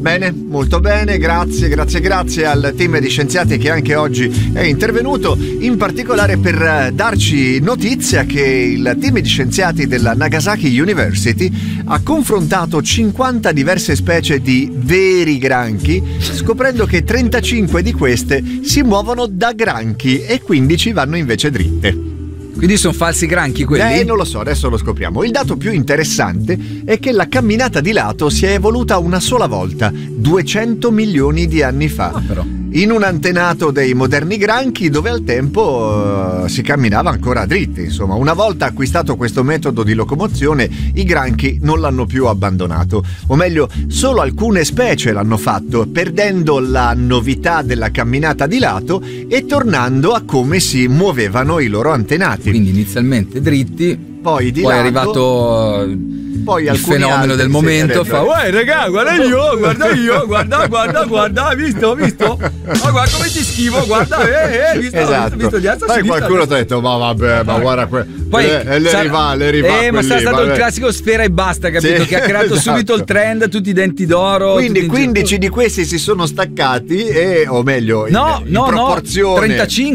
Bene, molto bene, grazie al team di scienziati che anche oggi è intervenuto, in particolare per darci notizia che il team di scienziati della Nagasaki University ha confrontato 50 diverse specie di veri granchi, scoprendo che 35 di queste si muovono da granchi e 15 vanno invece dritte. Quindi sono falsi granchi quelli? Non lo so, adesso lo scopriamo. Il dato più interessante è che la camminata di lato si è evoluta una sola volta, 200 milioni di anni fa. Però. In un antenato dei moderni granchi, dove al tempo si camminava ancora dritti. Insomma, una volta acquistato questo metodo di locomozione, i granchi non l'hanno più abbandonato. O meglio, solo alcune specie l'hanno fatto, perdendo la novità della camminata di lato e tornando a come si muovevano i loro antenati. Quindi inizialmente dritti, poi di poi lato, è arrivato poi il fenomeno del momento, fa uè raga, guarda io, guarda, hai visto? Ma guarda come ti schivo, guarda, visto, esatto. visto di alza, poi qualcuno ti ha detto ma vabbè, ma guarda poi le rivale ma sarà stato il classico sfera e basta, capito? Sì, che ha creato subito il trend, tutti i denti d'oro. Quindi 15 di questi si sono staccati o meglio in proporzione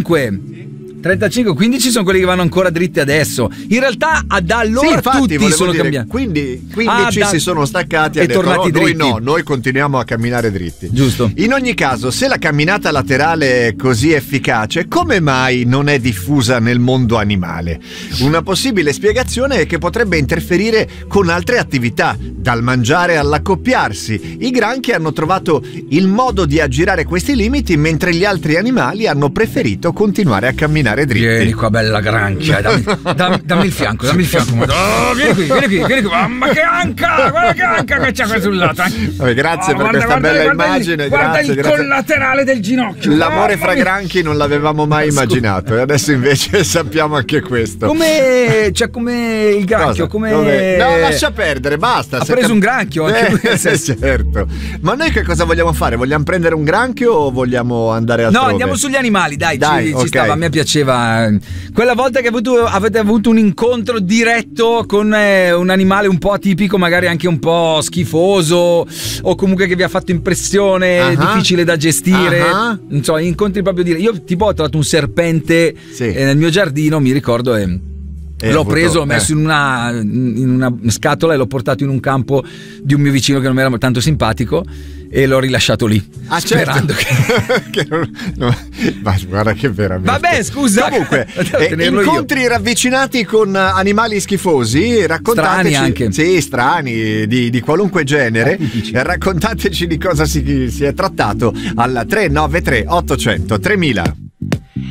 35, 15 sono quelli che vanno ancora dritti adesso. In realtà da allora tutti sono cambiati. Quindi 15 si sono staccati e tornati dritti. Noi continuiamo a camminare dritti. Giusto. In ogni caso, se la camminata laterale è così efficace, come mai non è diffusa nel mondo animale? Una possibile spiegazione è che potrebbe interferire con altre attività, dal mangiare all'accoppiarsi. I granchi hanno trovato il modo di aggirare questi limiti, mentre gli altri animali hanno preferito continuare a camminare dritti. Vieni qua, bella granchia, dammi il fianco. Oh, vieni qui, mamma che anca, guarda che anca che c'è qua sul lato. Vabbè, grazie per questa bella immagine. Guarda il collaterale del ginocchio. L'amore fra granchi non l'avevamo mai immaginato e adesso invece sappiamo anche questo. Come il granchio, No, lascia perdere, basta. Ha preso un granchio anche certo. Ma noi che cosa vogliamo fare? Vogliamo prendere un granchio o vogliamo andare altrove? No, andiamo sugli animali, dai, okay. ci stava, a me piaceva. Quella volta che avete avuto un incontro diretto con un animale un po' atipico, magari anche un po' schifoso, o comunque che vi ha fatto impressione, difficile da gestire, non so, incontri proprio dire. Io tipo ho trovato un serpente nel mio giardino, mi ricordo, l'ho preso, l'ho messo in una scatola e l'ho portato in un campo di un mio vicino che non mi era tanto simpatico e l'ho rilasciato lì, sperando che ma guarda che veramente. Vabbè, scusa. Comunque, incontri ravvicinati con animali schifosi, raccontateci. Strani anche. Sì, strani, di qualunque genere. Raccontateci di cosa si è trattato al 393 800 3000.